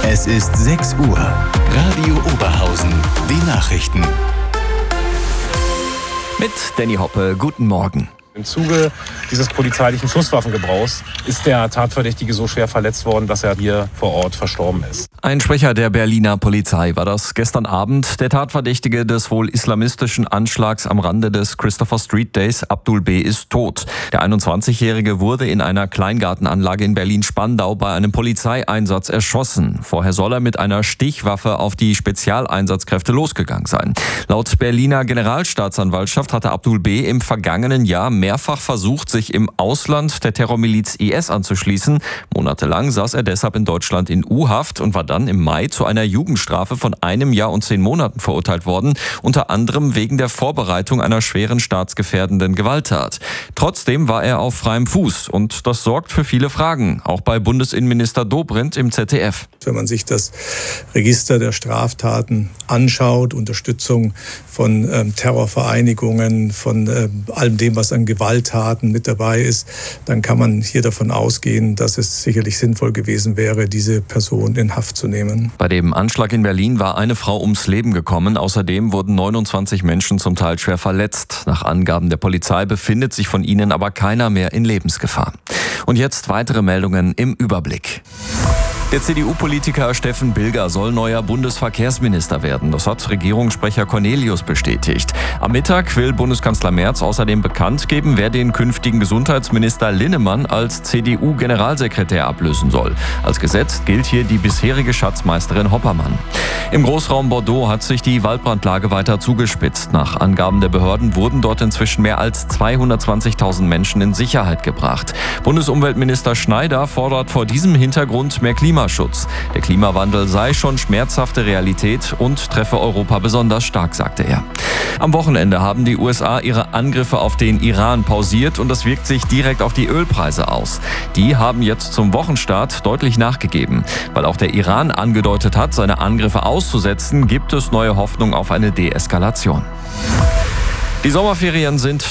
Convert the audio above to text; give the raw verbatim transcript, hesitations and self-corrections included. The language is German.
Es ist sechs Uhr. Radio Oberhausen. Die Nachrichten. Mit Danny Hoppe. Guten Morgen. Im Zuge dieses polizeilichen Schusswaffengebrauchs ist der Tatverdächtige so schwer verletzt worden, dass er hier vor Ort verstorben ist. Ein Sprecher der Berliner Polizei war das gestern Abend. Der Tatverdächtige des wohl islamistischen Anschlags am Rande des Christopher Street Days, Abdul B., ist tot. Der einundzwanzigjährige wurde in einer Kleingartenanlage in Berlin-Spandau bei einem Polizeieinsatz erschossen. Vorher soll er mit einer Stichwaffe auf die Spezialeinsatzkräfte losgegangen sein. Laut Berliner Generalstaatsanwaltschaft hatte Abdul B. im vergangenen Jahr mehrfach versucht, sich im Ausland der Terrormiliz I S anzuschließen. Monatelang saß er deshalb in Deutschland in U-Haft und war dann im Mai zu einer Jugendstrafe von einem Jahr und zehn Monaten verurteilt worden, unter anderem wegen der Vorbereitung einer schweren staatsgefährdenden Gewalttat. Trotzdem war er auf freiem Fuß und das sorgt für viele Fragen, auch bei Bundesinnenminister Dobrindt im Z D F. Wenn man sich das Register der Straftaten anschaut, Unterstützung von ähm, Terrorvereinigungen, von ähm, allem dem, was an Gewalttaten mit dabei ist, dann kann man hier davon ausgehen, dass es sicherlich sinnvoll gewesen wäre, diese Person in Haft zu nehmen. Bei dem Anschlag in Berlin war eine Frau ums Leben gekommen. Außerdem wurden neunundzwanzig Menschen zum Teil schwer verletzt. Nach Angaben der Polizei befindet sich von ihnen aber keiner mehr in Lebensgefahr. Und jetzt weitere Meldungen im Überblick. Der C D U-Politiker Steffen Bilger soll neuer Bundesverkehrsminister werden. Das hat Regierungssprecher Cornelius bestätigt. Am Mittag will Bundeskanzler Merz außerdem bekannt geben, wer den künftigen Gesundheitsminister Linnemann als C D U-Generalsekretär ablösen soll. Als gesetzt gilt hier die bisherige Schatzmeisterin Hoppermann. Im Großraum Bordeaux hat sich die Waldbrandlage weiter zugespitzt. Nach Angaben der Behörden wurden dort inzwischen mehr als zweihundertzwanzigtausend Menschen in Sicherheit gebracht. Bundesumweltminister Schneider fordert vor diesem Hintergrund mehr Klimaschutz. Der Klimawandel sei schon schmerzhafte Realität und treffe Europa besonders stark, sagte er. Am Wochenende haben die U S A ihre Angriffe auf den Iran pausiert und das wirkt sich direkt auf die Ölpreise aus. Die haben jetzt zum Wochenstart deutlich nachgegeben. Weil auch der Iran angedeutet hat, seine Angriffe auszusetzen, gibt es neue Hoffnung auf eine Deeskalation. Die Sommerferien sind